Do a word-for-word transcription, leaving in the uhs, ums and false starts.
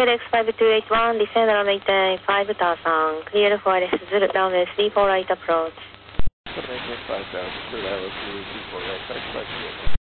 FedEx five two eight one, descend runway five thousand, clear for L S Zulu, runway three four right approach. five thousand, clear L S Zulu, three four right,